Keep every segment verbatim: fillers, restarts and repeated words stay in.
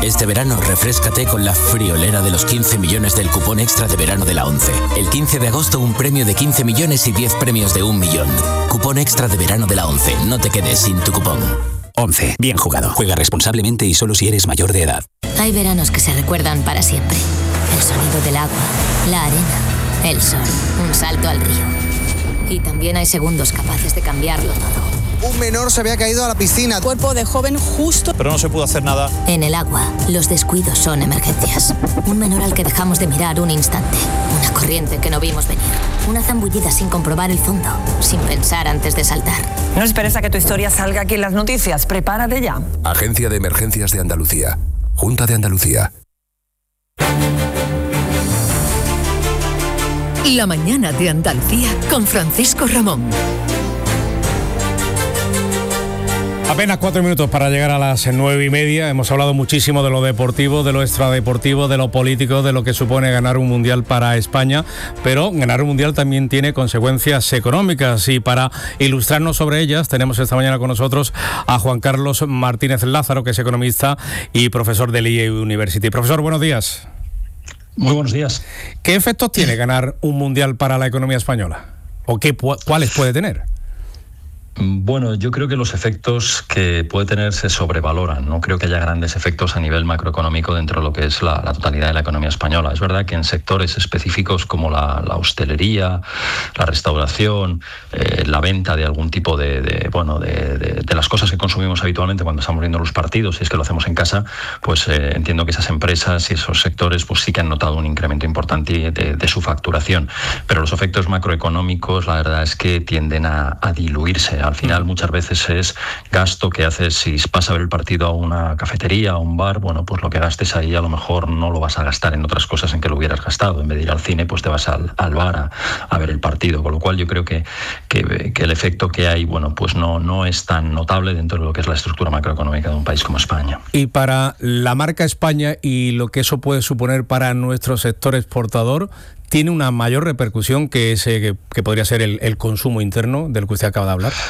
Este verano refréscate con la friolera de los quince millones del cupón extra de verano de la ONCE. El quince de agosto un premio de quince millones y diez premios de un millón. Cupón extra de verano de la ONCE. No te quedes sin tu cupón. ONCE. Bien jugado. Juega responsablemente y solo si eres mayor de edad. Hay veranos que se recuerdan para siempre. El sonido del agua, la arena, el sol, un salto al río. Y también hay segundos capaces de cambiarlo todo. Un menor se había caído a la piscina. Cuerpo de joven justo. Pero no se pudo hacer nada. En el agua, los descuidos son emergencias. Un menor al que dejamos de mirar un instante. Una corriente que no vimos venir. Una zambullida sin comprobar el fondo. Sin pensar antes de saltar. No esperes a que tu historia salga aquí en las noticias. Prepárate ya. Agencia de Emergencias de Andalucía. Junta de Andalucía. La mañana de Andalucía con Francisco Ramón. Apenas cuatro minutos para llegar a las nueve y media. Hemos hablado muchísimo de lo deportivo, de lo extradeportivo, de lo político, de lo que supone ganar un mundial para España, pero ganar un mundial también tiene consecuencias económicas y para ilustrarnos sobre ellas tenemos esta mañana con nosotros a Juan Carlos Martínez Lázaro, que es economista y profesor del I E University. Profesor, buenos días. Muy buenos días. ¿Qué efectos tiene ganar un mundial para la economía española? ¿O qué, cuáles puede tener? Bueno, yo creo que los efectos que puede tener se sobrevaloran. No creo que haya grandes efectos a nivel macroeconómico dentro de lo que es la, la totalidad de la economía española. Es verdad que en sectores específicos como la, la hostelería, la restauración, eh, la venta de algún tipo de, de bueno, de, de, de las cosas que consumimos habitualmente cuando estamos viendo los partidos, si es que lo hacemos en casa, pues eh, entiendo que esas empresas y esos sectores pues sí que han notado un incremento importante de, de su facturación. Pero los efectos macroeconómicos, la verdad es que tienden a, a diluirse. Al final muchas veces es gasto que haces si vas a ver el partido a una cafetería, a un bar, bueno, pues lo que gastes ahí a lo mejor no lo vas a gastar en otras cosas en que lo hubieras gastado. En vez de ir al cine, pues te vas al, al bar a, a ver el partido. Con lo cual yo creo que, que, que el efecto que hay, bueno, pues no, no es tan notable dentro de lo que es la estructura macroeconómica de un país como España. Y para la marca España y lo que eso puede suponer para nuestro sector exportador, ¿tiene una mayor repercusión que ese que, que podría ser el, el consumo interno del que usted acaba de hablar?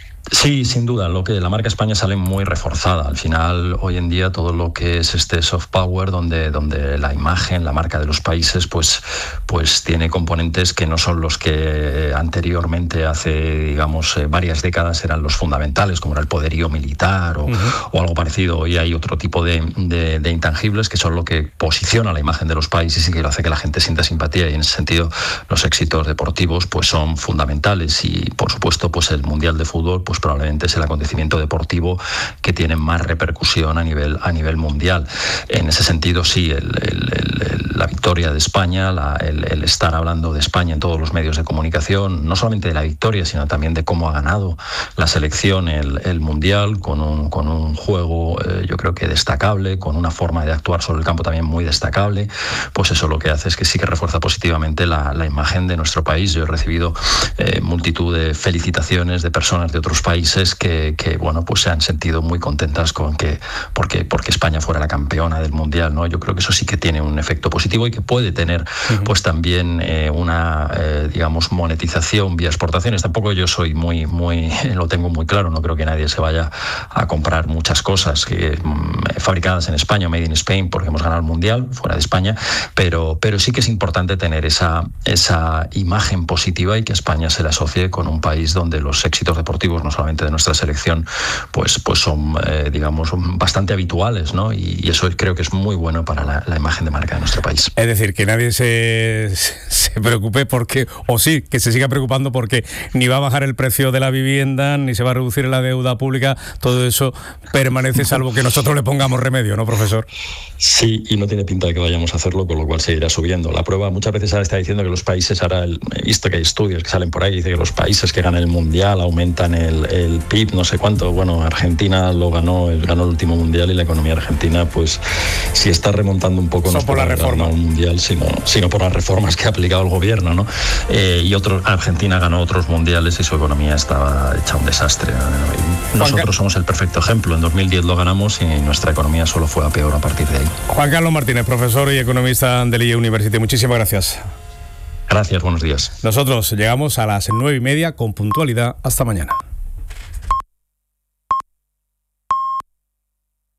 Sí, sin duda. Lo que la marca España sale muy reforzada. Al final, hoy en día, todo lo que es este soft power, donde, donde la imagen, la marca de los países, pues, pues tiene componentes que no son los que anteriormente, hace, digamos, eh, varias décadas eran los fundamentales, como era el poderío militar o, uh-huh. o algo parecido. Hoy hay otro tipo de, de, de intangibles que son lo que posiciona la imagen de los países y que lo hace que la gente sienta simpatía. Y en ese sentido, los éxitos deportivos pues son fundamentales. Y, por supuesto, pues el Mundial de Fútbol, pues probablemente es el acontecimiento deportivo que tiene más repercusión a nivel, a nivel mundial. En ese sentido, sí, el, el, el, la victoria de España, la, el, el estar hablando de España en todos los medios de comunicación, no solamente de la victoria, sino también de cómo ha ganado la selección el, el Mundial, con un, con un juego eh, yo creo que destacable, con una forma de actuar sobre el campo también muy destacable, pues eso lo que hace es que sí que refuerza positivamente la, la imagen de nuestro país. Yo he recibido eh, multitud de felicitaciones de personas de otros países que, que bueno, pues se han sentido muy contentas con que porque, porque España fuera la campeona del Mundial, ¿no? Yo creo que eso sí que tiene un efecto positivo y que puede tener uh-huh. pues también eh, una eh, digamos monetización vía exportaciones. Tampoco yo soy muy, muy, lo tengo muy claro, no creo que nadie se vaya a comprar muchas cosas que, mm, fabricadas en España, made in Spain, porque hemos ganado el Mundial fuera de España, pero, pero sí que es importante tener esa, esa imagen positiva y que España se le asocie con un país donde los éxitos deportivos, no solamente de nuestra selección, pues, pues son, eh, digamos, bastante habituales, ¿no? Y, y eso creo que es muy bueno para la, la imagen de marca de nuestro país. Es decir, que nadie se, se preocupe porque, o sí, que se siga preocupando porque ni va a bajar el precio de la vivienda, ni se va a reducir la deuda pública, todo eso permanece salvo que nosotros le pongamos remedio, ¿no, profesor? Sí, y no tiene pinta de que vayamos a hacerlo, con lo cual seguirá subiendo. La prueba, muchas veces ahora está diciendo que los países, ahora el, he visto que hay estudios que salen por ahí, dice que los países que ganan el Mundial aumentan el, el P I B, no sé cuánto. Bueno, Argentina lo ganó, el, ganó el último Mundial y la economía argentina, pues si está remontando un poco, no es por la reforma del Mundial, sino, sino por las reformas que ha aplicado el gobierno, ¿no? Eh, y otros, Argentina ganó otros mundiales y su economía estaba hecha un desastre. Y nosotros somos el perfecto ejemplo. En dos mil diez lo ganamos y nuestra economía solo fue a peor a partir de ahí. Juan Carlos Martínez, profesor y economista del I E University. Muchísimas gracias. Gracias, buenos días. Nosotros llegamos a las nueve y media con puntualidad. Hasta mañana.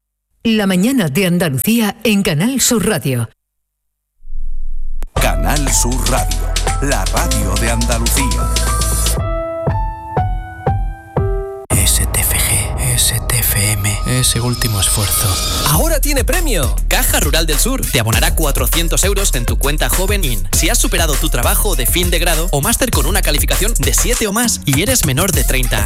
La mañana de Andalucía en Canal Sur Radio. Canal Sur Radio, la radio de Andalucía. S T F G, S T F M, ese último esfuerzo. ¡Ahora tiene premio! Caja Rural del Sur te abonará cuatrocientos euros en tu cuenta Joven In si has superado tu trabajo de fin de grado o máster con una calificación de siete o más y eres menor de treinta años.